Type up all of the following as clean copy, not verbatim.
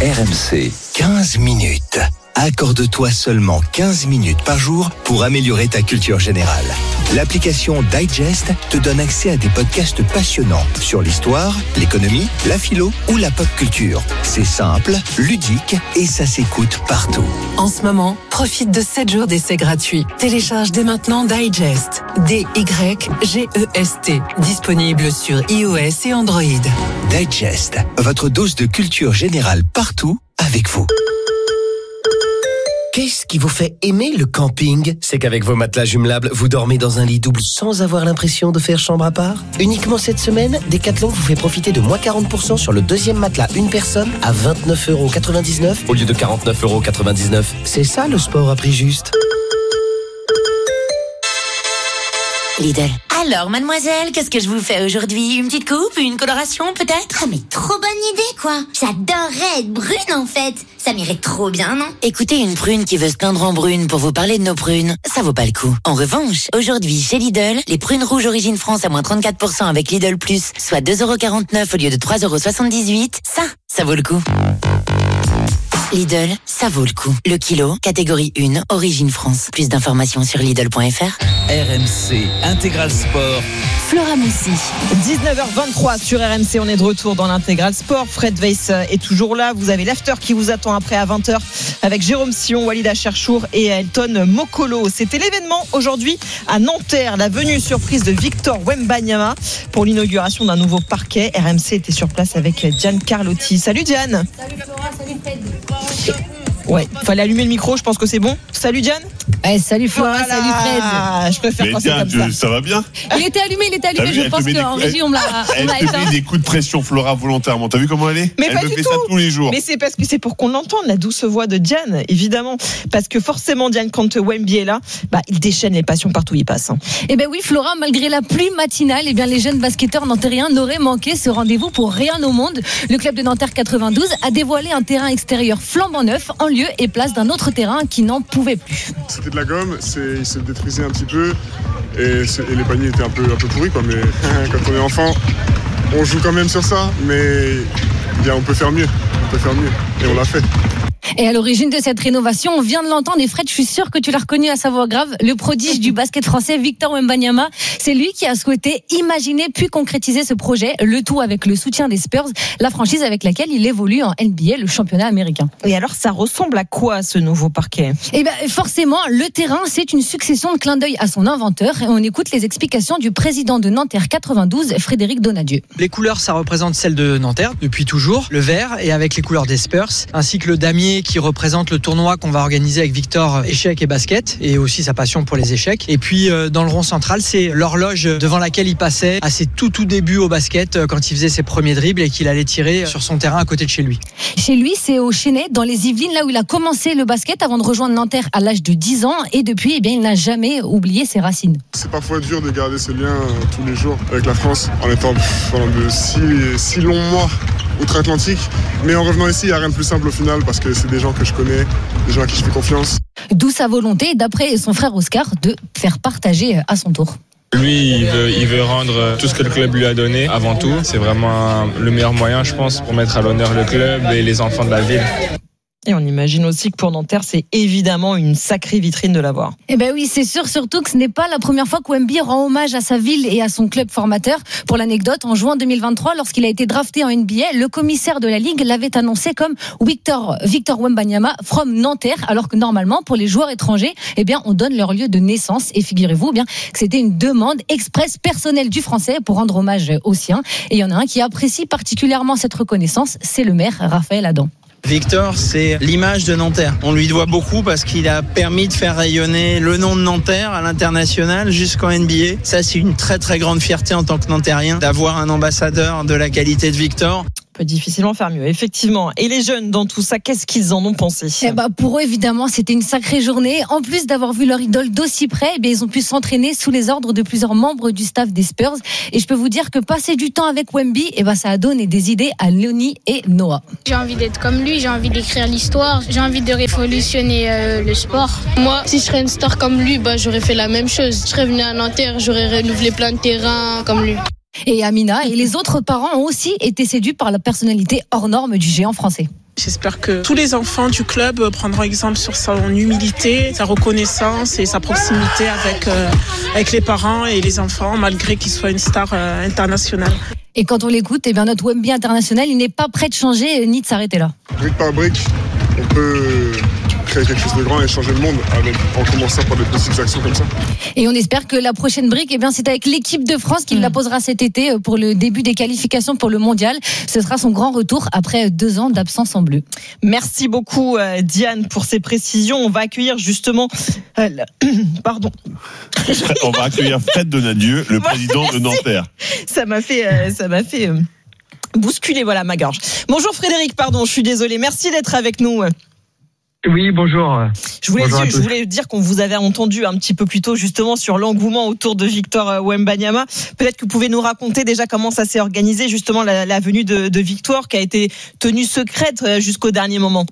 RMC, 15 minutes. Accorde-toi seulement 15 minutes par jour pour améliorer ta culture générale. L'application Digest te donne accès à des podcasts passionnants sur l'histoire, l'économie, la philo ou la pop culture. C'est simple, ludique et ça s'écoute partout. En ce moment, profite de 7 jours d'essai gratuit. Télécharge dès maintenant Digest. D-Y-G-E-S-T. Disponible sur iOS et Android. Digest, votre dose de culture générale partout avec vous. Qu'est-ce qui vous fait aimer le camping ? C'est qu'avec vos matelas jumelables, vous dormez dans un lit double sans avoir l'impression de faire chambre à part ? Uniquement cette semaine, Decathlon vous fait profiter de moins 40% sur le deuxième matelas une personne à 29,99€ au lieu de 49,99€. C'est ça le sport à prix juste. Lidl. Alors, mademoiselle, qu'est-ce que je vous fais aujourd'hui ? Une petite coupe ? Une coloration, peut-être ? Ah mais trop bonne idée, quoi. J'adorerais être brune, en fait. Ça m'irait trop bien, non ? Écoutez, une prune qui veut se teindre en brune pour vous parler de nos prunes, ça vaut pas le coup. En revanche, aujourd'hui, chez Lidl, les prunes rouges origine France à moins 34% avec Lidl Plus, soit 2,49€ au lieu de 3,78€, ça vaut le coup. Lidl, ça vaut le coup. Le kilo, catégorie 1, origine France. Plus d'informations sur Lidl.fr. RMC Intégral Sport. Flora Moussi. 19h23 sur RMC, on est de retour dans l'Intégral Sport. Fred Weiss est toujours là. Vous avez l'after qui vous attend après à 20h avec Jérôme Sion, Walida Cherchour et Elton Mokolo. C'était l'événement aujourd'hui à Nanterre, la venue surprise de Victor Wembanyama pour l'inauguration d'un nouveau parquet. RMC était sur place avec Diane Carlotti. Salut Diane. Salut Flora, salut Fred. Ouais, fallait allumer le micro, je pense que c'est bon. Salut Diane. Ouais, salut Flora, Voilà. salut Fred. Je préfère quand c'est comme ça. Ça va bien? Il était allumé, je pense qu'en régie on l'a Elle te éteint. met des coups de pression, Flora, volontairement. T'as vu comment elle est? Mais elle pas me du fait tout. ça tous les jours. Mais c'est parce que c'est pour qu'on l'entende, la douce voix de Diane, évidemment. Parce que forcément, Diane, quand Wemby est là, il déchaîne les passions partout où il passe. Eh ben oui, Flora, malgré la pluie matinale, les jeunes basketteurs nantériens n'auraient manqué ce rendez-vous pour rien au monde. Le club de Nanterre 92 a dévoilé un terrain extérieur flambant neuf en lieu et place d'un autre terrain qui n'en pouvait plus. C'était de la gomme, il se détruisait un petit peu et les paniers étaient un peu pourris, quoi. Mais quand on est enfant, on joue quand même sur ça, mais on peut faire mieux, et on l'a fait. Et à l'origine de cette rénovation, on vient de l'entendre, et Fred, je suis sûr que tu l'as reconnu à sa voix grave, le prodige du basket français Victor Wembanyama. C'est lui qui a souhaité imaginer puis concrétiser ce projet, le tout avec le soutien des Spurs, la franchise avec laquelle il évolue en NBA, le championnat américain. Et alors, ça ressemble à quoi ce nouveau parquet ? Eh ben, forcément, le terrain, c'est une succession de clins d'œil à son inventeur, et on écoute les explications du président de Nanterre 92, Frédéric Donadieu. Les couleurs, ça représente celles de Nanterre depuis toujours, le vert et avec les couleurs des Spurs, ainsi que le damier qui représente le tournoi qu'on va organiser avec Victor, échecs et basket, et aussi sa passion pour les échecs. Et puis dans le rond central, c'est l'horloge devant laquelle il passait à ses tout débuts au basket, quand il faisait ses premiers dribbles et qu'il allait tirer sur son terrain à côté de chez lui. Chez lui, c'est au Chesnay, dans les Yvelines, là où il a commencé le basket avant de rejoindre Nanterre à l'âge de 10 ans, et depuis, il n'a jamais oublié ses racines. C'est parfois dur de garder ce lien tous les jours avec la France en étant pendant de si longs mois outre-Atlantique, mais en revenant ici, il n'y a rien de plus simple au final parce que c'est des gens que je connais, des gens à qui je fais confiance. D'où sa volonté, d'après son frère Oscar, de faire partager à son tour. Lui, il veut rendre tout ce que le club lui a donné avant tout. C'est vraiment le meilleur moyen, je pense, pour mettre à l'honneur le club et les enfants de la ville. Et on imagine aussi que pour Nanterre, c'est évidemment une sacrée vitrine de l'avoir. Eh ben oui, c'est sûr, surtout que ce n'est pas la première fois que Wemby rend hommage à sa ville et à son club formateur. Pour l'anecdote, en juin 2023, lorsqu'il a été drafté en NBA, le commissaire de la Ligue l'avait annoncé comme Victor Wembanyama from Nanterre, alors que normalement, pour les joueurs étrangers, on donne leur lieu de naissance. Et figurez-vous bien que c'était une demande express personnelle du français pour rendre hommage aux siens. Et il y en a un qui apprécie particulièrement cette reconnaissance, c'est le maire Raphaël Adam. Victor, c'est l'image de Nanterre. On lui doit beaucoup parce qu'il a permis de faire rayonner le nom de Nanterre à l'international jusqu'en NBA. Ça, c'est une très très grande fierté en tant que Nanterrien d'avoir un ambassadeur de la qualité de Victor. On peut difficilement faire mieux, effectivement. Et les jeunes, dans tout ça, qu'est-ce qu'ils en ont pensé ? Pour eux, évidemment, c'était une sacrée journée. En plus d'avoir vu leur idole d'aussi près, ils ont pu s'entraîner sous les ordres de plusieurs membres du staff des Spurs. Et je peux vous dire que passer du temps avec Wemby, ça a donné des idées à Léonie et Noah. J'ai envie d'être comme lui, j'ai envie d'écrire l'histoire, j'ai envie de révolutionner le sport. Moi, si je serais une star comme lui, j'aurais fait la même chose. Je serais venu à Nanterre, j'aurais renouvelé plein de terrains comme lui. Et Amina et les autres parents ont aussi été séduits par la personnalité hors norme du géant français. J'espère que tous les enfants du club prendront exemple sur son humilité, sa reconnaissance et sa proximité avec les parents et les enfants, malgré qu'il soit une star internationale. Et quand on l'écoute, notre Wemby international, il n'est pas prêt de changer ni de s'arrêter là. Brique par brique, on peut créer quelque chose de grand et changer le monde en commençant par des petites actions comme ça. Et on espère que la prochaine brique, c'est avec l'équipe de France qu'il la posera cet été pour le début des qualifications pour le mondial. Ce sera son grand retour après 2 ans d'absence en bleu. Merci beaucoup Diane pour ces précisions. On va accueillir justement pardon. On va accueillir Fred Donadieu, le président de Nanterre. Ça m'a fait bousculer ma gorge. Bonjour Frédéric, je suis désolé. Merci d'être avec nous. Oui, bonjour. Je voulais dire qu'on vous avait entendu un petit peu plus tôt justement sur l'engouement autour de Victor Wembanyama. Peut-être que vous pouvez nous raconter déjà comment ça s'est organisé justement la venue de Victor qui a été tenue secrète jusqu'au dernier moment.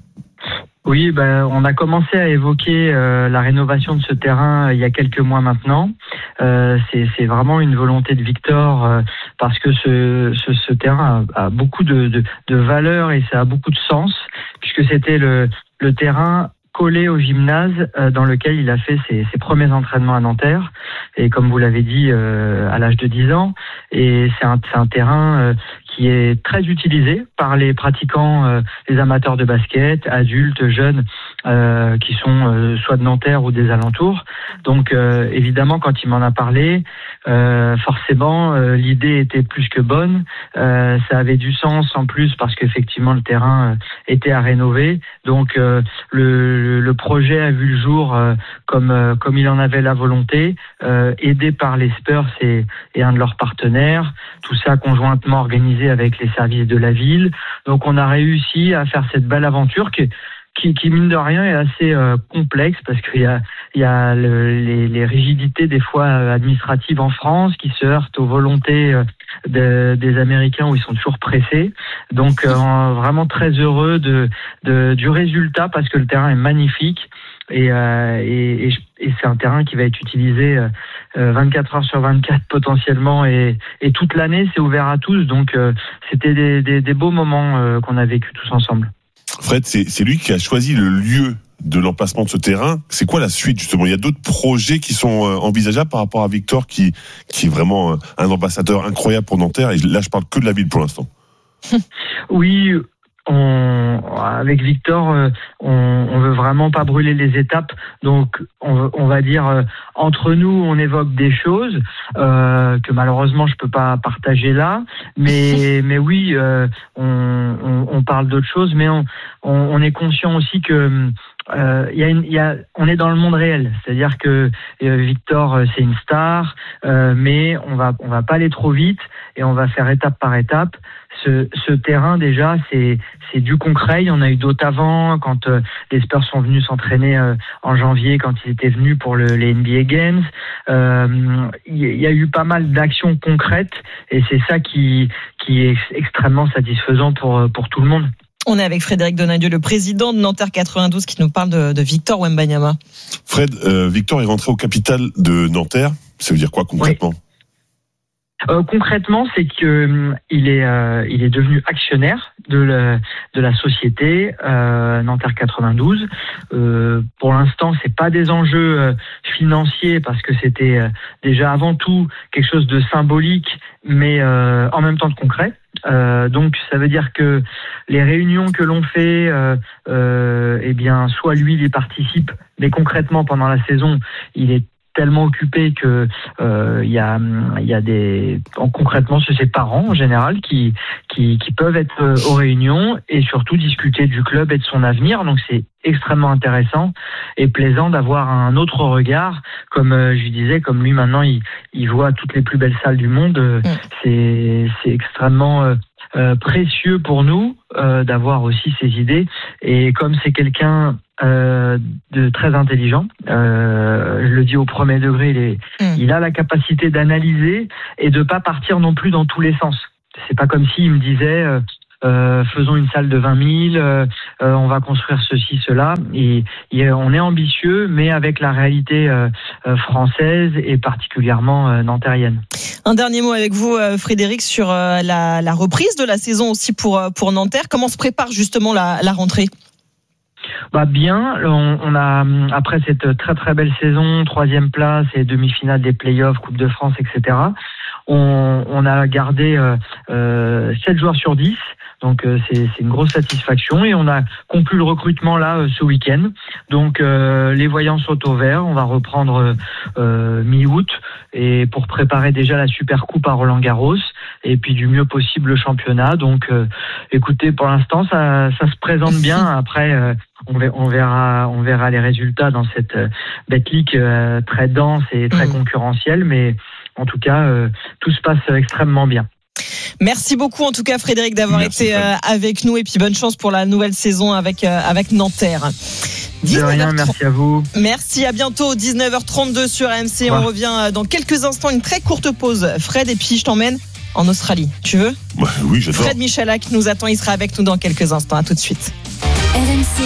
Oui, on a commencé à évoquer la rénovation de ce terrain il y a quelques mois maintenant. C'est vraiment une volonté de Victor parce que ce terrain a beaucoup de valeur et ça a beaucoup de sens puisque c'était le terrain collé au gymnase dans lequel il a fait ses premiers entraînements à Nanterre et comme vous l'avez dit à l'âge de 10 ans et c'est un terrain qui est très utilisé par les pratiquants, les amateurs de basket, adultes, jeunes, qui sont soit de Nanterre ou des alentours. Donc évidemment, quand il m'en a parlé, forcément, l'idée était plus que bonne. Ça avait du sens en plus parce qu'effectivement le terrain était à rénover. Donc le projet a vu le jour comme il en avait la volonté, aidé par les Spurs et un de leurs partenaires. Tout ça conjointement organisé avec les services de la ville. Donc on a réussi à faire cette belle aventure qui mine de rien est assez complexe parce qu'il y a les rigidités des fois administratives en France qui se heurtent aux volontés des Américains où ils sont toujours pressés. Donc vraiment très heureux du résultat parce que le terrain est magnifique et c'est un terrain qui va être utilisé 24 heures sur 24 potentiellement et toute l'année c'est ouvert à tous. Donc c'était des beaux moments qu'on a vécu tous ensemble. Fred, c'est lui qui a choisi le lieu de l'emplacement de ce terrain. C'est quoi la suite justement ? Il y a d'autres projets qui sont envisageables par rapport à Victor qui est vraiment un ambassadeur incroyable pour Nanterre et là je parle que de la ville pour l'instant. Oui, avec Victor, on veut vraiment pas brûler les étapes. Donc, on va dire entre nous, on évoque des choses que malheureusement je peux pas partager là. Mais oui, on parle d'autres choses. Mais on est conscient aussi que on est dans le monde réel, c'est-à-dire que Victor c'est une star, mais on va pas aller trop vite et on va faire étape par étape. Ce terrain déjà c'est du concret. Il y en a eu d'autres avant quand les Spurs sont venus s'entraîner en janvier quand ils étaient venus pour les NBA Games. Il y a eu pas mal d'actions concrètes et c'est ça qui est extrêmement satisfaisant pour tout le monde. On est avec Frédéric Donadieu, le président de Nanterre 92, qui nous parle de Victor Wembanyama. Fred, Victor est rentré au capital de Nanterre. Ça veut dire quoi concrètement ? Oui. Concrètement, c'est que il est devenu actionnaire de la société Nanterre 92. Pour l'instant, c'est pas des enjeux financiers parce que c'était déjà avant tout quelque chose de symbolique, mais en même temps de concret. Donc ça veut dire que les réunions que l'on fait, soit lui il y participe, mais concrètement pendant la saison, il est tellement occupé que il y a concrètement c'est ses parents en général qui peuvent être aux réunions et surtout discuter du club et de son avenir. Donc c'est extrêmement intéressant et plaisant d'avoir un autre regard, comme je disais, comme lui maintenant il voit toutes les plus belles salles du monde. C'est extrêmement précieux pour nous d'avoir aussi ces idées et comme c'est quelqu'un de très intelligent, je le dis au premier degré, il a la capacité d'analyser et de pas partir non plus dans tous les sens. C'est pas comme s'il me disait faisons une salle de 20 000, on va construire ceci, cela. Et on est ambitieux, mais avec la réalité française et particulièrement nantérienne. Un dernier mot avec vous, Frédéric, sur la reprise de la saison aussi pour Nanterre. Comment se prépare justement la rentrée ? Bien, on a, après cette très très belle saison, 3e place et demi-finale des playoffs, Coupe de France, etc., on a gardé 7 joueurs sur 10. Donc c'est une grosse satisfaction et on a conclu le recrutement là ce week-end. Donc les voyants sont au vert. On va reprendre mi-août et pour préparer déjà la Super Coupe à Roland-Garros et puis du mieux possible le championnat. Donc écoutez, pour l'instant ça se présente bien. Après on verra les résultats dans cette Betclic très dense et très concurrentielle, mais en tout cas tout se passe extrêmement bien. Merci beaucoup en tout cas Frédéric d'avoir été avec nous et puis bonne chance pour la nouvelle saison avec Nanterre. De rien, merci à vous. Merci, à bientôt, 19h32 sur RMC. On revient dans quelques instants, une très courte pause. Fred, et puis je t'emmène en Australie. Tu veux ? Oui, j'adore. Fred Michalak nous attend, il sera avec nous dans quelques instants. À tout de suite. RMC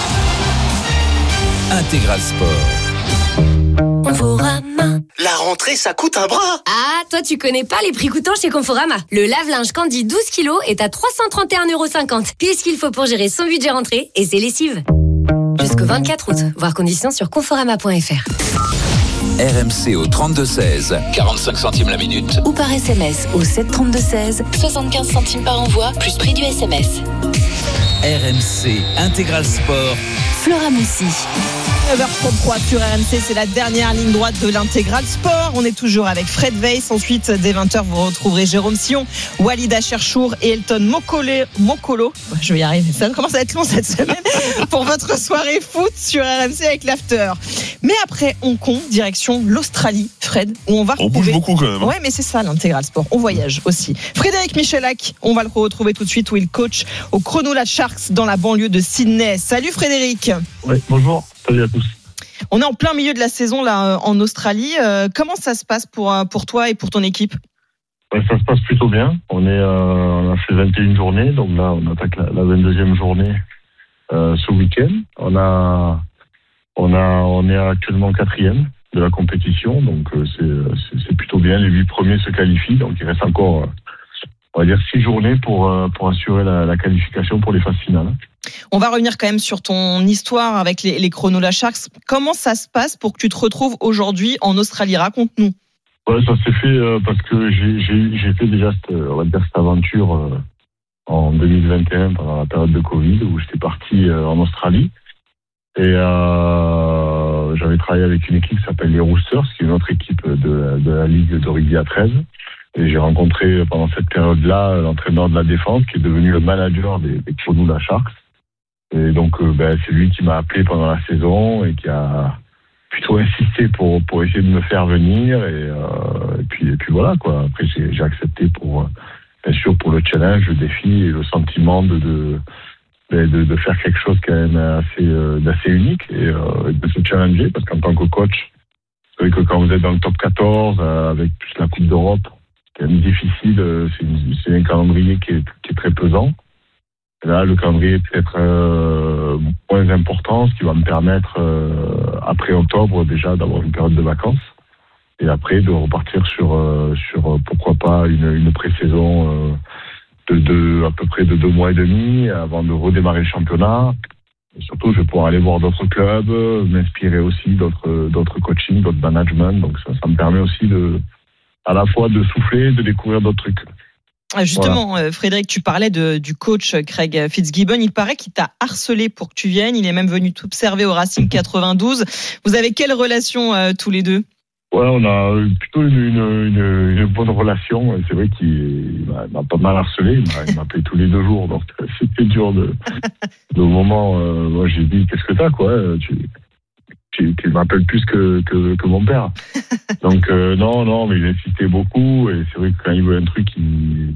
Intégral Sport. Conforama. La rentrée, ça coûte un bras. Ah, toi, tu connais pas les prix coûtants chez Conforama. Le lave-linge Candy 12 kg est à 331,50€. Pile ce qu'il faut pour gérer son budget rentrée et ses lessives. Jusqu'au 24 août. Voir conditions sur conforama.fr. RMC au 32-16, 45 centimes la minute. Ou par SMS au 732-16, 75 centimes par envoi, plus prix du SMS. RMC Intégral Sport. Flora Moussi. 9h33 sur RMC, c'est la dernière ligne droite de l'Intégral Sport. On est toujours avec Fred Weiss. Ensuite, dès 20h, vous retrouverez Jérôme Sion, Walida Cherchour et Elton Mokolo. Je vais y arriver, ça commence à être long cette semaine pour votre soirée foot sur RMC avec l'After. Mais après Hong Kong, direction l'Australie, Fred, où on va retrouver... On bouge beaucoup quand même. Ouais, mais c'est ça l'Intégral Sport, on voyage aussi. Frédéric Michalak, on va le retrouver tout de suite où il coach au Cronulla Sharks dans la banlieue de Sydney. Salut Frédéric. Oui, bonjour, salut à tous. On est en plein milieu de la saison là en Australie. Comment ça se passe pour toi et pour ton équipe ? Ça se passe plutôt bien. On a fait 21 journées, donc là on attaque la 22e journée ce week-end. On est actuellement 4e de la compétition, donc c'est plutôt bien. Les 8 premiers se qualifient, donc il reste encore, on va dire, 6 journées pour assurer la qualification pour les phases finales. On va revenir quand même sur ton histoire avec les Cronulla Sharks. Comment ça se passe pour que tu te retrouves aujourd'hui en Australie ? Raconte-nous. Ouais, ça s'est fait parce que j'ai fait déjà cette aventure en 2021 pendant la période de Covid où j'étais parti en Australie et j'avais travaillé avec une équipe qui s'appelle les Roosters, qui est une autre équipe de la Ligue de rugby à 13. Et j'ai rencontré pendant cette période-là l'entraîneur de la défense qui est devenu le manager des Cronulla Sharks. Et donc c'est lui qui m'a appelé pendant la saison et qui a plutôt insisté pour essayer de me faire venir et puis voilà quoi. Après j'ai accepté bien sûr pour le challenge, le défi et le sentiment de faire quelque chose quand même d'assez unique et de se challenger, parce qu'en tant que coach, c'est vrai que quand vous êtes dans le top 14 avec plus la Coupe d'Europe, c'est quand même difficile. C'est un calendrier qui est très pesant. Là, le calendrier est peut-être moins important, ce qui va me permettre, après octobre, déjà d'avoir une période de vacances. Et après, de repartir sur pourquoi pas, une pré-saison à peu près de 2 mois et demi, avant de redémarrer le championnat. Et surtout, je vais pouvoir aller voir d'autres clubs, m'inspirer aussi d'autres coachings, d'autres management. Donc ça me permet aussi à la fois de souffler, de découvrir d'autres trucs. Justement, voilà. Frédéric, tu parlais du coach Craig Fitzgibbon. Il paraît qu'il t'a harcelé pour que tu viennes. Il est même venu t'observer au Racing 92. Vous avez quelle relation tous les deux ? Ouais, on a plutôt une bonne relation. C'est vrai qu'il m'a pas mal harcelé. Il m'appelait tous les 2 jours. Donc c'était dur de moment. Moi, j'ai dit, qu'est-ce que t'as, quoi ? Tu m'appelles plus que mon père. Donc non, mais il insistait beaucoup et c'est vrai que quand il veut un truc, il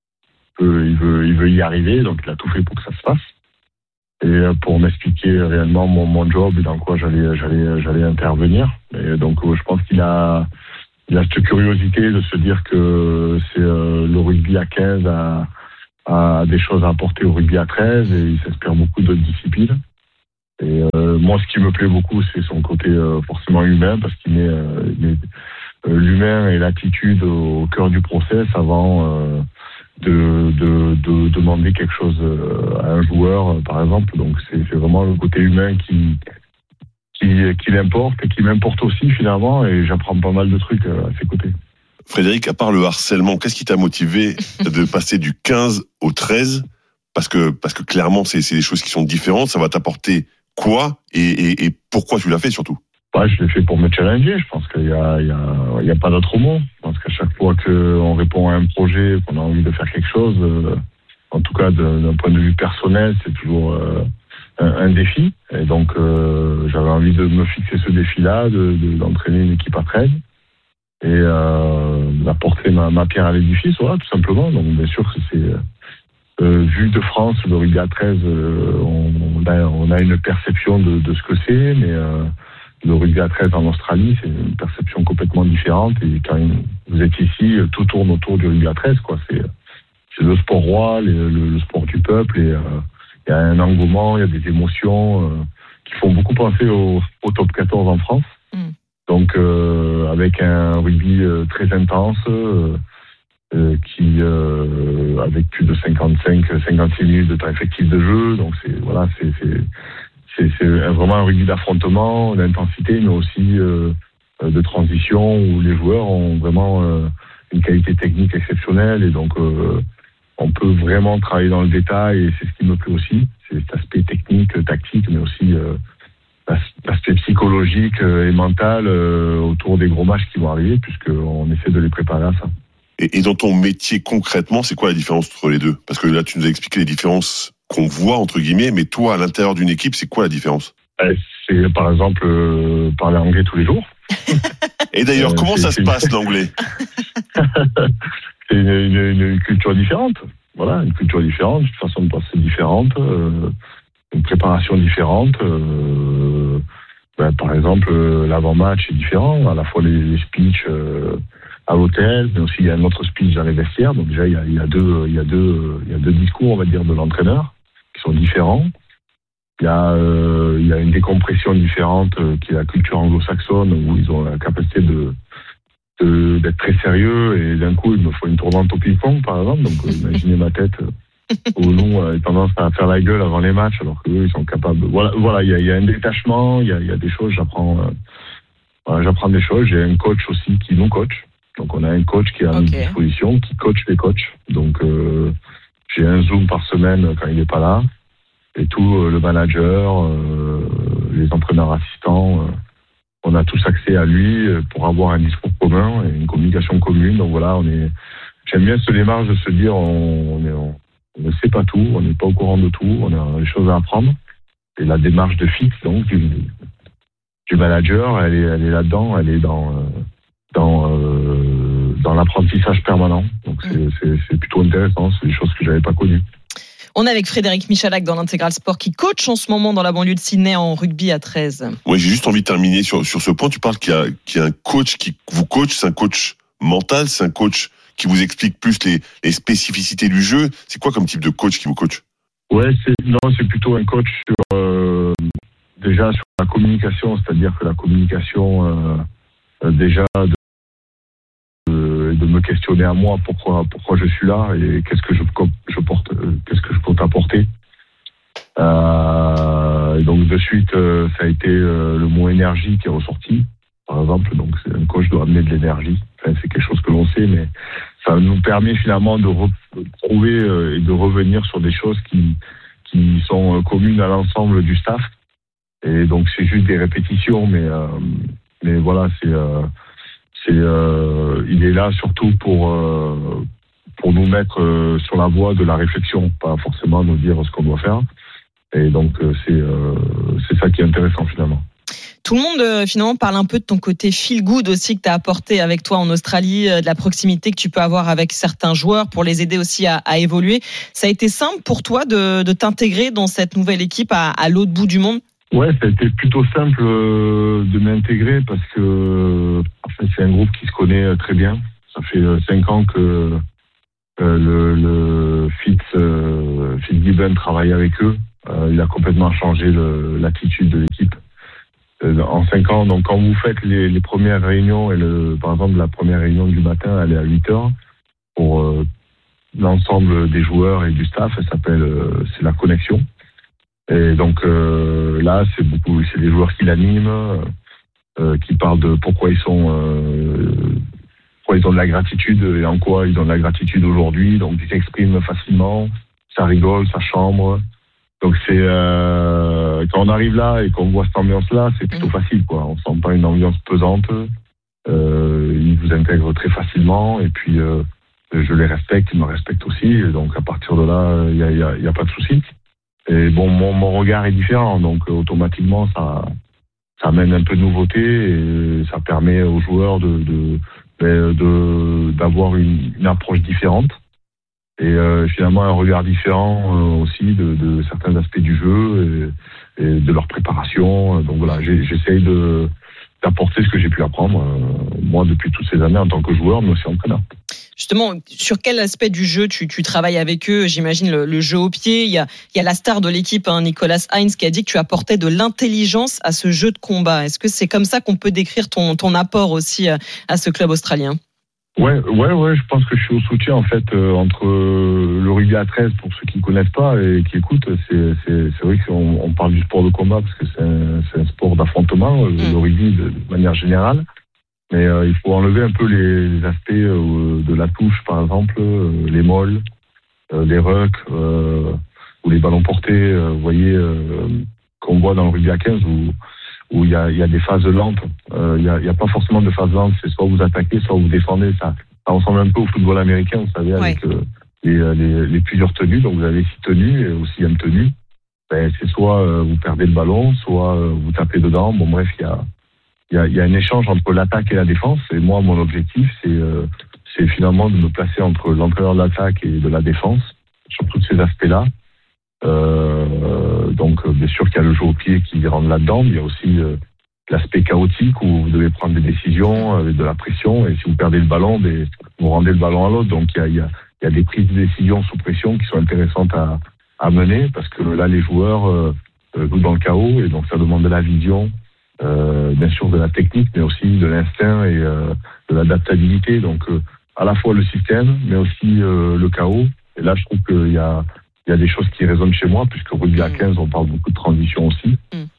veut y arriver, donc il a tout fait pour que ça se fasse. Et pour m'expliquer réellement mon job et dans quoi j'allais intervenir. Et donc je pense qu'il a cette curiosité de se dire que c'est le rugby à 15 à a des choses à apporter au rugby à 13 et il s'inspire beaucoup d'autres disciplines. Et moi, ce qui me plaît beaucoup, c'est son côté forcément humain, parce qu'il met l'humain et l'attitude au cœur du process avant de demander quelque chose à un joueur, par exemple. Donc c'est vraiment le côté humain qui l'importe et qui m'importe aussi finalement, et j'apprends pas mal de trucs à ses côtés. Frédéric, à part le harcèlement, qu'est-ce qui t'a motivé de passer du 15 au 13 ? Parce que clairement, c'est des choses qui sont différentes. Ça va t'apporter quoi et pourquoi tu l'as fait surtout ? Ouais, je l'ai fait pour me challenger. Je pense qu'il y a pas d'autre mot. Je pense qu'à chaque fois qu'on répond à un projet, qu'on a envie de faire quelque chose, en tout cas d'un point de vue personnel, c'est toujours un défi. Et donc, j'avais envie de me fixer ce défi-là, d'entraîner une équipe à 13 et d'apporter ma pierre à l'édifice, voilà, tout simplement. Donc, bien sûr, c'est vu de France, le rugby à 13, on a une perception de ce que c'est, mais le rugby à 13 en Australie, c'est une perception complètement différente. Et quand vous êtes ici, tout tourne autour du rugby à 13, quoi. C'est le sport roi, le sport du peuple, et il y a un engouement, il y a des émotions qui font beaucoup penser au top 14 en France. Donc, avec un rugby très intense, avec plus de 56 minutes de temps effectif de jeu. Donc, c'est vraiment un rugby d'affrontement, d'intensité, mais aussi de transition, où les joueurs ont vraiment une qualité technique exceptionnelle. Et donc, on peut vraiment travailler dans le détail, et c'est ce qui me plaît aussi. C'est cet aspect technique, tactique, mais aussi l'aspect psychologique et mental autour des gros matchs qui vont arriver, puisqu'on essaie de les préparer à ça. Et dans ton métier, concrètement, c'est quoi la différence entre les deux ? Parce que là, tu nous as expliqué les différences qu'on voit, entre guillemets, mais toi, à l'intérieur d'une équipe, c'est quoi la différence ? C'est, par exemple, parler anglais tous les jours. Et d'ailleurs, comment ça se passe, l'anglais ? C'est une culture différente. Voilà, une culture différente, une façon de penser différente, une préparation différente. Par exemple, l'avant-match est différent. À la fois les speeches à l'hôtel, mais aussi il y a un autre speech dans les vestiaires. Donc déjà, il y a deux discours, on va dire, de l'entraîneur qui sont différents. Il y a une décompression différente qui est la culture anglo-saxonne, où ils ont la capacité d'être très sérieux, et d'un coup il me faut une tournante au ping-pong, par exemple. Donc imaginez ma tête où nous a tendance à faire la gueule avant les matchs, alors qu'eux ils sont capables. Voilà, il y a un détachement, il y a des choses, j'apprends des choses. J'ai un coach aussi qui nous coach. Donc on a un coach qui est à notre disposition, qui coach les coachs. Donc j'ai un Zoom par semaine quand il n'est pas là, et tout le manager, les entraîneurs assistants, on a tous accès à lui pour avoir un discours commun et une communication commune. Donc voilà, j'aime bien cette démarche de se dire on ne sait pas tout, on n'est pas au courant de tout, on a des choses à apprendre. Et la démarche de fit, donc du manager, elle est là-dedans, elle est dans l'apprentissage permanent. Donc c'est plutôt intéressant, c'est des choses que j'avais pas connues. On est avec Frédéric Michalak dans l'Intégral Sport, qui coach en ce moment dans la banlieue de Sydney en rugby à 13. Oui, j'ai juste envie de terminer sur ce point. Tu parles qu'il y a un coach qui vous coach, c'est un coach mental, c'est un coach qui vous explique plus les spécificités du jeu. C'est quoi comme type de coach qui vous coach ? Ouais, c'est plutôt un coach déjà sur la communication, c'est-à-dire que la communication déjà de me questionner à moi pourquoi je suis là et qu'est-ce que je compte apporter. Et donc de suite ça a été le mot énergie qui est ressorti, par exemple. Donc c'est un coach doit amener de l'énergie. Enfin, c'est quelque chose que l'on sait, mais ça nous permet finalement de retrouver et de revenir sur des choses qui sont communes à l'ensemble du staff. Et donc c'est juste des répétitions, mais voilà, il est là surtout pour nous mettre sur la voie de la réflexion, pas forcément nous dire ce qu'on doit faire. Et donc c'est ça qui est intéressant finalement. Tout le monde finalement parle un peu de ton côté feel good aussi que tu as apporté avec toi en Australie, de la proximité que tu peux avoir avec certains joueurs pour les aider aussi à évoluer. Ça a été simple pour toi de t'intégrer dans cette nouvelle équipe à l'autre bout du monde ? Ouais, ça a été plutôt simple de m'intégrer parce que en fait, c'est un groupe qui se connaît très bien. Ça fait 5 ans que le Fitzgibbon travaille avec eux. Il a complètement changé l'attitude de l'équipe. En 5 ans, donc quand vous faites les premières réunions, par exemple la première réunion du matin, elle est à 8h, pour l'ensemble des joueurs et du staff, c'est la connexion. Et donc là, c'est des joueurs qui l'animent, qui parlent de pourquoi ils ont de la gratitude et en quoi ils ont de la gratitude aujourd'hui. Donc ils s'expriment facilement, ça rigole, ça chambre. Donc c'est quand on arrive là et qu'on voit cette ambiance-là, c'est plutôt facile, quoi. On sent pas une ambiance pesante. Ils vous intègrent très facilement et puis je les respecte, ils me respectent aussi. Et donc à partir de là, il y a pas de souci. Et bon, mon regard est différent, donc automatiquement ça amène un peu de nouveauté et ça permet aux joueurs d'avoir une approche différente. Et finalement un regard différent aussi de certains aspects du jeu et de leur préparation. Donc voilà, j'essaye d'apporter ce que j'ai pu apprendre moi depuis toutes ces années en tant que joueur, mais aussi entraîneur. Justement, sur quel aspect du jeu tu travailles avec eux? J'imagine le jeu au pied. Il y a la star de l'équipe, Nicolas Heinz, qui a dit que tu apportais de l'intelligence à ce jeu de combat. Est-ce que c'est comme ça qu'on peut décrire ton apport aussi à ce club australien? Ouais, je pense que je suis au soutien en fait entre le rugby à 13 pour ceux qui ne connaissent pas et qui écoutent. C'est vrai qu'on parle du sport de combat parce que c'est un sport d'affrontement, le rugby de manière générale. Mais il faut enlever un peu les aspects de la touche, par exemple, les molles, les rucks ou les ballons portés. Vous voyez qu'on voit dans le rugby à 15 où il y a des phases lentes. Il y a pas forcément de phases lentes. C'est soit vous attaquez, soit vous défendez. Ça ressemble un peu au football américain, vous savez, avec les plusieurs tenues. Donc vous avez 6 tenues et aussi une tenue. C'est soit vous perdez le ballon, soit vous tapez dedans. Bon bref, il y a un échange entre l'attaque et la défense. Et moi, mon objectif, c'est finalement de me placer entre l'entraîneur de l'attaque et de la défense sur tous ces aspects-là. Donc bien sûr qu'il y a le jeu au pied qui rentre là-dedans, mais il y a aussi l'aspect chaotique où vous devez prendre des décisions avec de la pression et si vous perdez le ballon, vous rendez le ballon à l'autre. Donc il y a des prises de décision sous pression qui sont intéressantes à mener parce que là les joueurs jouent dans le chaos et donc ça demande de la vision, bien sûr de la technique, mais aussi de l'instinct et de l'adaptabilité. Donc à la fois le système, mais aussi le chaos. Et là je trouve qu'il y a des choses qui résonnent chez moi, puisque rugby à 15, on parle beaucoup de transition aussi.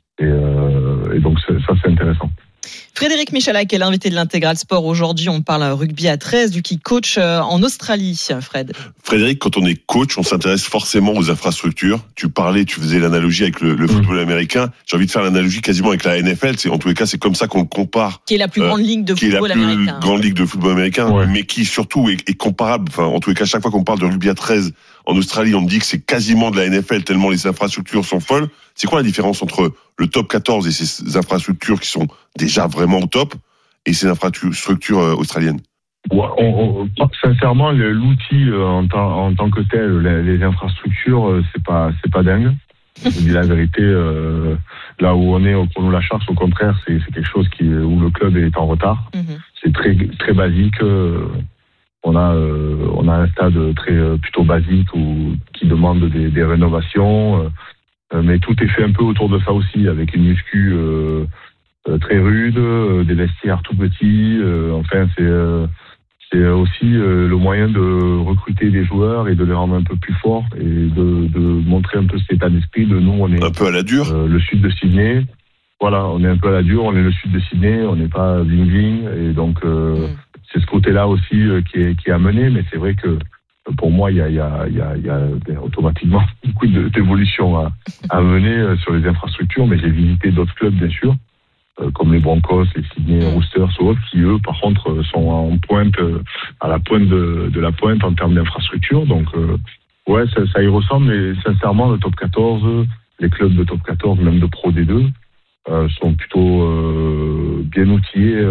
Et donc, ça, c'est intéressant. Frédéric Michalak est l'invité de l'Intégral Sport. Aujourd'hui, on parle rugby à 13, du qui coach en Australie, Fred. Frédéric, quand on est coach, on s'intéresse forcément aux infrastructures. Tu faisais l'analogie avec le football américain. J'ai envie de faire l'analogie quasiment avec la NFL. En tous les cas, c'est comme ça qu'on le compare. Qui est la plus grande ligue de football américain. Qui est la plus grande ligue de football américain, mais qui surtout est comparable. Enfin, en tous les cas, chaque fois qu'on parle de rugby à 13 en Australie, on me dit que c'est quasiment de la NFL tellement les infrastructures sont folles. C'est quoi la différence entre le top 14 et ces infrastructures qui sont déjà vraiment au top et ces infrastructures australiennes? Sincèrement, l'outil en tant que tel, les infrastructures, c'est pas dingue. Je vous dis la vérité, là où on est au Chrono-Lachartz, au contraire, c'est quelque chose où le club est en retard. C'est très très basique. On a un stade plutôt basique qui demande des rénovations, mais tout est fait un peu autour de ça aussi, avec une muscu très rude, des vestiaires tout petits. Enfin, c'est aussi le moyen de recruter des joueurs et de les rendre un peu plus forts et de montrer un peu cet état d'esprit de nous. On est un peu à la dure. Le sud de Sydney. Voilà, on est un peu à la dure. On est le sud de Sydney. On n'est pas bling bling et donc. C'est ce côté-là aussi qui est amené, mais c'est vrai que pour moi, il y a automatiquement beaucoup d'évolutions à mener sur les infrastructures, mais j'ai visité d'autres clubs, bien sûr, comme les Broncos, les Sydney Roosters ou autres, qui, eux, par contre, sont en pointe, à la pointe de la pointe en termes d'infrastructure. Donc, ouais, ça y ressemble, mais sincèrement, le top 14, les clubs de top 14, même de Pro D2, sont plutôt bien outillés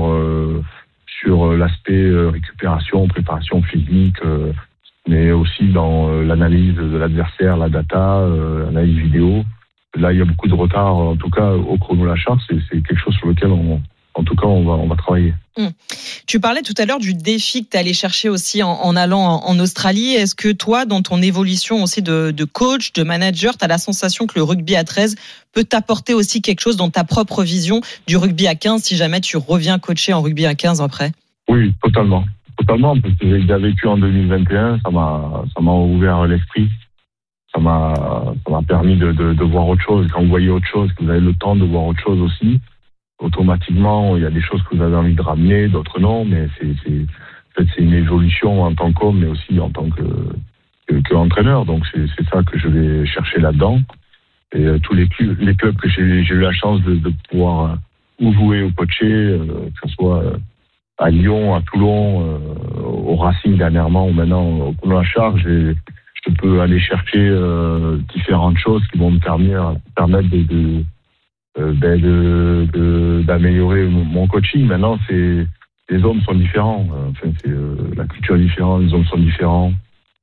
sur l'aspect récupération, préparation physique, mais aussi dans l'analyse de l'adversaire, la data, l'analyse vidéo. Là, il y a beaucoup de retard, en tout cas au Chrono-Lachartz, c'est quelque chose sur lequel en tout cas, on va travailler. Tu parlais tout à l'heure du défi que tu es allé chercher aussi en allant en Australie. Est-ce que toi, dans ton évolution aussi de coach, de manager, tu as la sensation que le rugby à 13 peut t'apporter aussi quelque chose dans ta propre vision du rugby à 15 si jamais tu reviens coacher en rugby à 15 après? Oui, totalement. Totalement, parce que j'ai déjà vécu en 2021, ça m'a ouvert l'esprit. Ça m'a permis de voir autre chose. Quand vous voyez autre chose, que vous avez le temps de voir autre chose aussi, automatiquement, il y a des choses que vous avez envie de ramener, d'autres non, mais c'est une évolution en tant qu'homme, mais aussi en tant qu'entraîneur. Donc c'est ça que je vais chercher là-dedans. Et tous les clubs que j'ai eu la chance de pouvoir ou jouer ou coacher, que ce soit à Lyon, à Toulon, au Racing dernièrement, ou maintenant au Coulon Charge, je peux aller chercher différentes choses qui vont me permettre d'améliorer mon coaching. Maintenant, les hommes sont différents. La culture est différente, les hommes sont différents.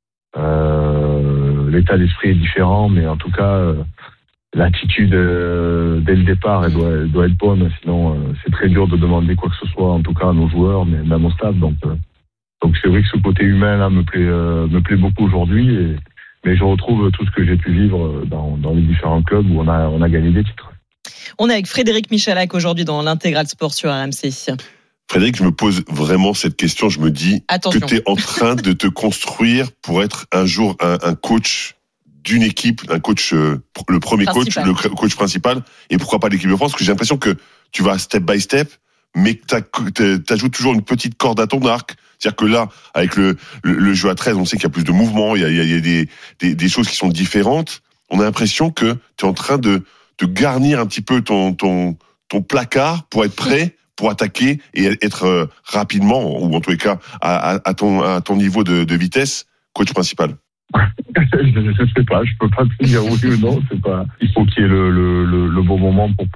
L'état d'esprit est différent, mais en tout cas, l'attitude dès le départ, elle doit être bonne. Sinon, c'est très dur de demander quoi que ce soit, en tout cas à nos joueurs, mais même au staff. Donc c'est vrai que ce côté humain là me plaît beaucoup aujourd'hui, mais je retrouve tout ce que j'ai pu vivre dans les différents clubs où on a gagné des titres. On est avec Frédéric Michalak aujourd'hui dans l'Intégral Sport sur RMC. Frédéric, je me pose vraiment cette question. Je me dis Attention. que tu es en train de te construire pour être un jour un coach d'une équipe, un coach, le premier principal. Coach, le coach principal, et pourquoi pas l'équipe de France, parce que j'ai l'impression que tu vas step by step, mais que t'ajoutes toujours une petite corde à ton arc. C'est-à-dire que là, avec le jeu à 13, on sait qu'il y a plus de mouvements, il y a des choses qui sont différentes. On a l'impression que tu es en train de garnir un petit peu ton placard pour être prêt pour attaquer et être rapidement, ou en tous les cas à ton niveau de vitesse, coach principal. Je sais pas, je peux pas te dire oui ou non. C'est pas. Il faut qu'il y ait le bon moment pour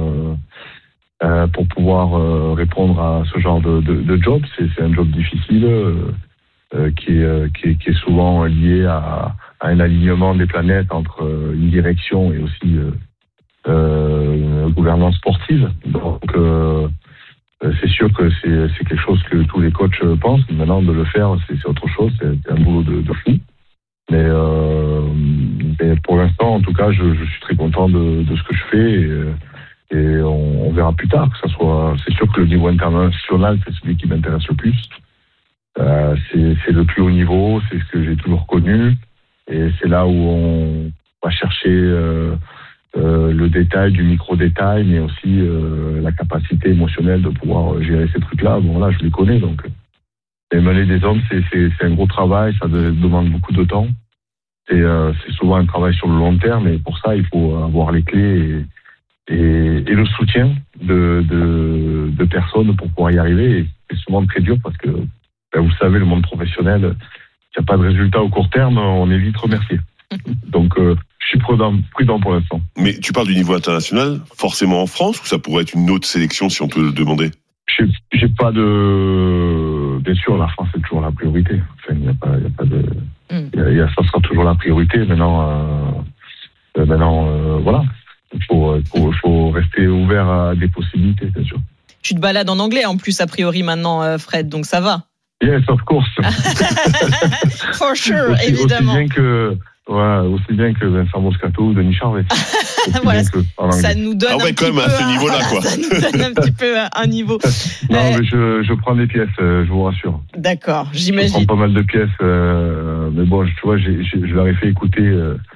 pouvoir répondre à ce genre de job. C'est un job difficile qui est souvent lié à un alignement des planètes entre une direction et aussi une gouvernance sportive. Donc c'est sûr que c'est quelque chose que tous les coachs pensent. Maintenant, de le faire, c'est autre chose. C'est un boulot de fou. Mais pour l'instant, en tout cas, je suis très content de ce que je fais et on verra plus tard. Que ça soit, c'est sûr que le niveau international, c'est celui qui m'intéresse le plus. C'est le plus haut niveau, c'est ce que j'ai toujours connu, et c'est là où on va chercher le détail du micro-détail, mais aussi la capacité émotionnelle de pouvoir gérer ces trucs-là. Bon, là, je les connais, donc. Et mener des hommes, c'est un gros travail, ça demande beaucoup de temps. Et c'est souvent un travail sur le long terme, et pour ça, il faut avoir les clés et le soutien de personnes pour pouvoir y arriver. Et c'est souvent très dur parce que, vous savez, le monde professionnel, s'il n'y a pas de résultat au court terme, on est vite remercié. Donc, je suis prudent pour l'instant. Mais tu parles du niveau international, forcément en France, ou ça pourrait être une autre sélection si on te le demandait? J'ai pas de. Bien sûr, la France est toujours la priorité. Enfin, il n'y a pas de. Ça sera toujours la priorité. Maintenant, voilà. Il faut rester ouvert à des possibilités, bien sûr. Tu te balades en anglais en plus, a priori, maintenant, Fred, donc ça va. Yes, of course. For sure, évidemment. Aussi bien que Vincent Moscato ou Denis Charvet. Voilà, ça nous donne un quand même à ce niveau-là, quoi. Ça nous donne un petit peu un niveau. Non, mais je prends des pièces, je vous rassure. D'accord, j'imagine. Je prends pas mal de pièces, mais bon, tu vois, je leur ai fait écouter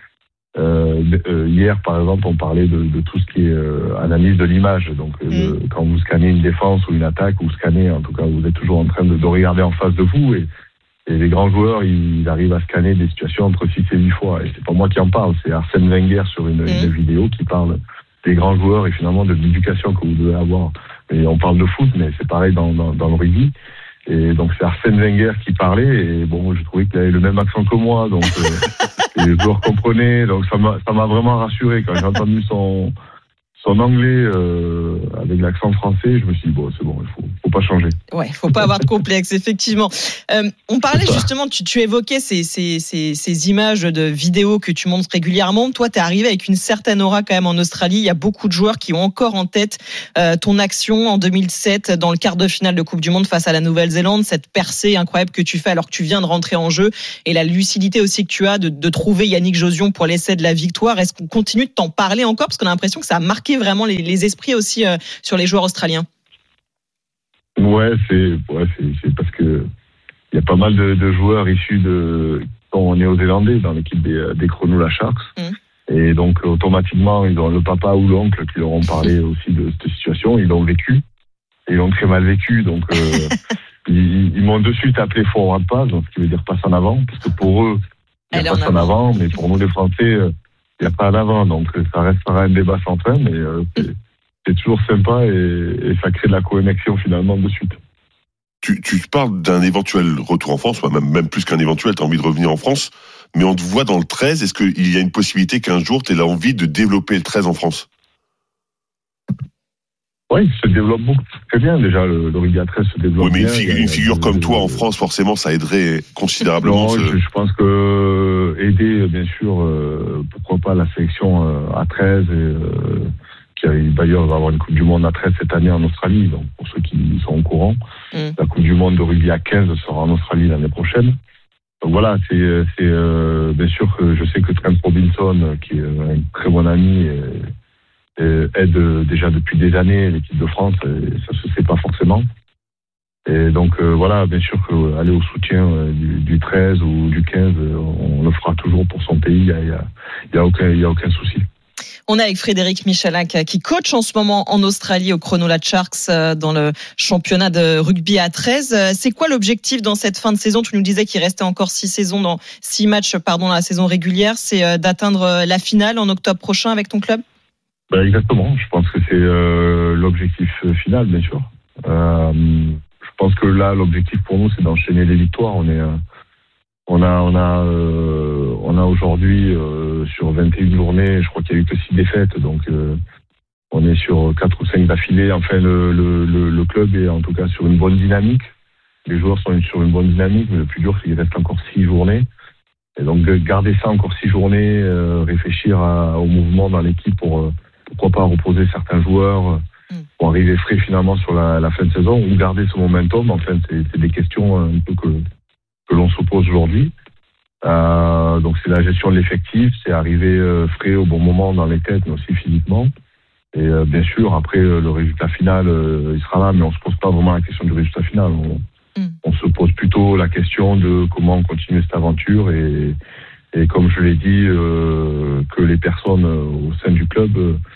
hier, par exemple, on parlait de tout ce qui est analyse de l'image. Donc, quand vous scannez une défense ou une attaque, vous scannez, en tout cas, vous êtes toujours en train de regarder en face de vous, et les grands joueurs, ils arrivent à scanner des situations entre 6 et 8 fois. Et c'est pas moi qui en parle, c'est Arsène Wenger sur une vidéo qui parle des grands joueurs et finalement de l'éducation que vous devez avoir. Et on parle de foot, mais c'est pareil dans le rugby. Et donc c'est Arsène Wenger qui parlait, et bon, je trouvais qu'il avait le même accent que moi, donc les joueurs comprenaient. Donc ça m'a vraiment rassuré quand j'ai entendu son anglais avec l'accent français. Je me suis dit, bon, c'est bon, il faut pas changer. Ouais, faut pas avoir de complexe, effectivement. On parlait justement, tu évoquais ces images de vidéos que tu montres régulièrement. Toi, t'es arrivé avec une certaine aura quand même en Australie. Il y a beaucoup de joueurs qui ont encore en tête ton action en 2007 dans le quart de finale de Coupe du Monde face à la Nouvelle-Zélande, cette percée incroyable que tu fais alors que tu viens de rentrer en jeu et la lucidité aussi que tu as de trouver Yannick Josion pour l'essai de la victoire. Est-ce qu'on continue de t'en parler encore parce qu'on a l'impression que ça a marqué vraiment les esprits aussi sur les joueurs australiens? Ouais, c'est parce que il y a pas mal de joueurs issus de sont néo-zélandais dans l'équipe des Cronulla Sharks. Et donc automatiquement ils ont le papa ou l'oncle qui leur ont parlé aussi de cette situation. Ils l'ont vécu et ils l'ont très mal vécu. Donc ils m'ont de suite appelé forward pass, donc ce qui veut dire passe en avant, parce que pour eux il y a passe en avant, mais pour nous les Français il n'y a pas en avant. Donc ça restera un débat sans fin, mais c'est toujours sympa et ça crée de la connexion finalement de suite. Tu parles d'un éventuel retour en France, même plus qu'un éventuel, tu as envie de revenir en France, mais on te voit dans le 13, est-ce qu'il y a une possibilité qu'un jour tu aies envie de développer le 13 en France? Oui, il se développe beaucoup, très bien déjà, le rugby à 13 se développe bien. Oui, mais une figure comme toi en France, forcément, ça aiderait considérablement. Non, je pense que aider, bien sûr, pourquoi pas la sélection à 13 qui d'ailleurs va avoir une Coupe du Monde à 13 cette année en Australie, donc pour ceux qui sont au courant. La Coupe du Monde de rugby à 15 sera en Australie l'année prochaine. Donc voilà, c'est bien sûr que je sais que Trent Robinson, qui est un très bon ami, aide déjà depuis des années l'équipe de France, et ça se sait pas forcément. Et donc voilà, bien sûr qu'aller au soutien du 13 ou du 15, on le fera toujours pour son pays, il y a aucun souci. On est avec Frédéric Michalak qui coach en ce moment en Australie au Cronulla Sharks dans le championnat de rugby à 13. C'est quoi l'objectif dans cette fin de saison? Tu nous disais qu'il restait encore 6 matchs dans la saison régulière. C'est d'atteindre la finale en octobre prochain avec ton club? Exactement. Je pense que c'est l'objectif final, bien sûr. Je pense que là, l'objectif pour nous, c'est d'enchaîner les victoires. On a aujourd'hui sur 21 journées, je crois qu'il y a eu que 6 défaites, donc on est sur 4 ou 5 d'affilée. Enfin, le club est en tout cas sur une bonne dynamique. Les joueurs sont sur une bonne dynamique, mais le plus dur, c'est qu'il reste encore 6 journées. Et donc garder ça encore 6 journées, réfléchir au mouvement dans l'équipe pour pourquoi pas reposer certains joueurs pour arriver frais finalement sur la fin de saison, ou garder ce momentum. Enfin, c'est des questions un peu que l'on se pose aujourd'hui. Donc c'est la gestion de l'effectif, c'est arriver frais au bon moment dans les têtes, mais aussi physiquement. Et bien sûr, après le résultat final, il sera là, mais on se pose pas vraiment la question du résultat final. On se pose plutôt la question de comment continuer cette aventure et comme je l'ai dit, que les personnes au sein du club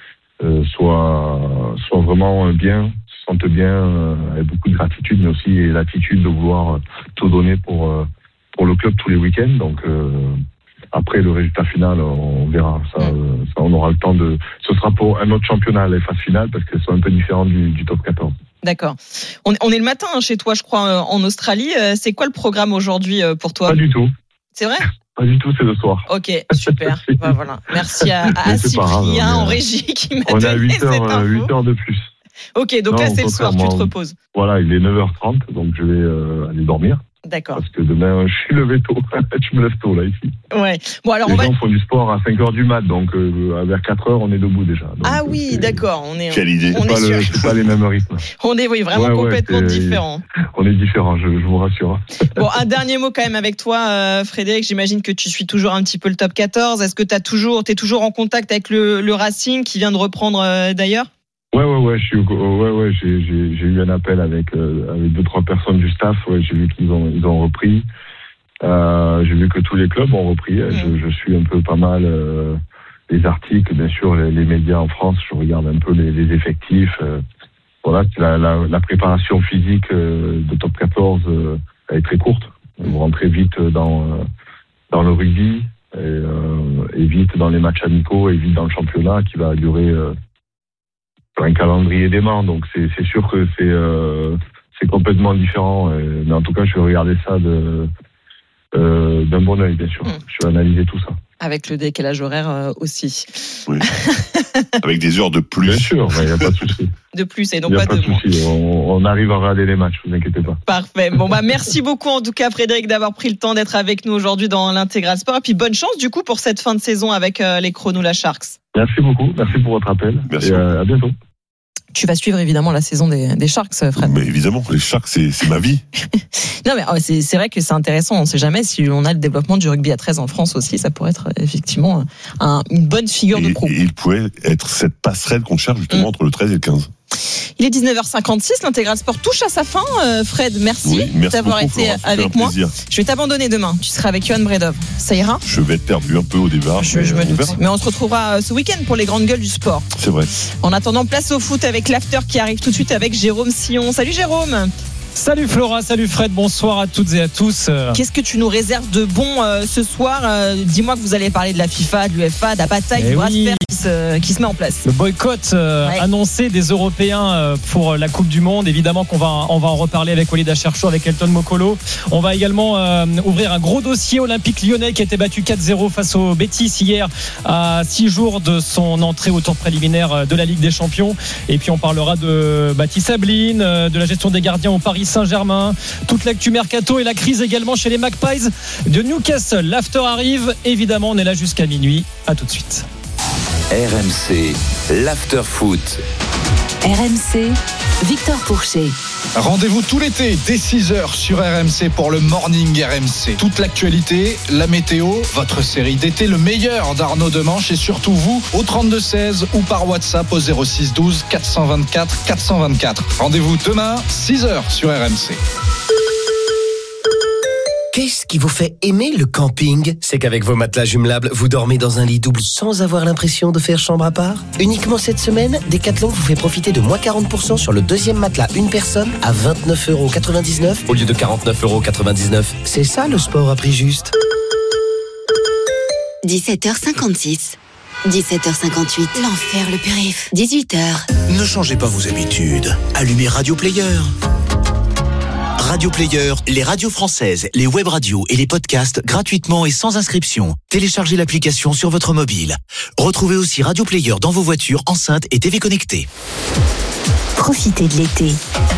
soient vraiment bien, se sentent bien, avec beaucoup de gratitude, mais aussi l'attitude de vouloir tout donner pour le club tous les week-ends. Donc après le résultat final, on verra. Ça, on aura le temps de. Ce sera pour un autre championnat, les phases finales, parce qu'elles sont un peu différentes du top 14. D'accord. On est le matin chez toi, je crois, en Australie. C'est quoi le programme aujourd'hui pour toi? Pas du tout. C'est vrai? Pas du tout, c'est le soir. Ok, super. Voilà. Merci à Cyprien en régie qui m'a donné cette info. On est à 8 heures de plus. Ok, donc là c'est le soir, tu te reposes. Voilà, il est 9h30, donc je vais aller dormir. D'accord. Parce que demain, je suis levé tôt. Je me lève tôt, là, ici. Ouais. Bon, alors les gens font du sport à 5h du mat, donc vers 4h, on est debout déjà. Donc, oui, d'accord. Quelle idée. C'est pas les mêmes rythmes. On est, vraiment complètement différents. On est différents, je vous rassure. Bon, un dernier mot quand même avec toi, Frédéric. J'imagine que tu suis toujours un petit peu le top 14. Est-ce que t'es toujours en contact avec le Racing qui vient de reprendre d'ailleurs? Ouais, j'ai eu un appel avec 2-3 personnes du staff. Ouais, j'ai vu qu'ils ont repris. J'ai vu que tous les clubs ont repris. Je suis un peu pas mal les articles, bien sûr, les médias en France. Je regarde un peu les effectifs. Voilà, la préparation physique de top 14 elle est très courte. Vous rentrez vite dans le rugby et vite dans les matchs amicaux et vite dans le championnat qui va durer un calendrier d'aimant, donc c'est sûr que c'est complètement différent. Mais en tout cas, je vais regarder ça d'un bon œil, bien sûr. Je vais analyser tout ça. Avec le décalage horaire aussi. Oui. Avec des heures de plus. Bien sûr, il n'y a pas de souci. De plus et non pas de moins. On arrive à regarder les matchs, ne vous inquiétez pas. Parfait. Bon, merci beaucoup en tout cas, Frédéric, d'avoir pris le temps d'être avec nous aujourd'hui dans l'Intégral Sport. Et puis bonne chance du coup pour cette fin de saison avec les Cronulla Sharks. Merci beaucoup. Merci pour votre appel. Merci. Et à bientôt. Tu vas suivre évidemment la saison des Sharks, Fred. Mais évidemment, les Sharks, c'est ma vie. Non, mais c'est vrai que c'est intéressant. On ne sait jamais si on a le développement du rugby à 13 en France aussi. Ça pourrait être effectivement une bonne figure de proue. Et il pourrait être cette passerelle qu'on cherche justement entre le 13 et le 15. Il est 19h56, l'Intégral Sport touche à sa fin. Fred, merci d'avoir été avec moi. Je vais t'abandonner demain. Tu seras avec Johan Bredov. Ça ira ? Je vais être perdu un peu au départ. Je me doute. Mais on se retrouvera ce week-end pour les grandes gueules du sport. C'est vrai. En attendant, place au foot avec l'after qui arrive tout de suite avec Jérôme Sillon. Salut Jérôme. Salut Flora, salut Fred, bonsoir à toutes et à tous. Qu'est-ce que tu nous réserves de bon ce soir ? Dis-moi que vous allez parler de la FIFA, de l'UEFA, de la bataille du bras de fer qui se met en place. Le boycott annoncé des Européens pour la Coupe du Monde. Évidemment qu'on va en reparler avec Walid Acharchour, avec Elton Mokolo. On va également ouvrir un gros dossier Olympique Lyonnais qui a été battu 4-0 face au Betis hier à 6 jours de son entrée au tour préliminaire de la Ligue des Champions. Et puis on parlera de Baptiste Sabline, de la gestion des gardiens au Paris Saint-Germain, toute l'actu mercato et la crise également chez les Magpies de Newcastle. L'after arrive, évidemment on est là jusqu'à minuit. À tout de suite. RMC, l'after foot. RMC, Victor Pourchet. Rendez-vous tout l'été dès 6h sur RMC pour le Morning RMC. Toute l'actualité, la météo, votre série d'été, le meilleur d'Arnaud Demanche et surtout vous au 32-16 ou par WhatsApp au 06 12 424 424. Rendez-vous demain 6h sur RMC. Qu'est-ce qui vous fait aimer le camping ? C'est qu'avec vos matelas jumelables, vous dormez dans un lit double sans avoir l'impression de faire chambre à part. Uniquement cette semaine, Decathlon vous fait profiter de moins 40% sur le deuxième matelas une personne à 29,99€ au lieu de 49,99€. C'est ça le sport à prix juste. 17h56. 17h58. L'enfer, le périph'. 18h. Ne changez pas vos habitudes. Allumez Radio Player. Radio Player, les radios françaises, les web radios et les podcasts gratuitement et sans inscription. Téléchargez l'application sur votre mobile. Retrouvez aussi Radio Player dans vos voitures, enceintes et TV connectées. Profitez de l'été.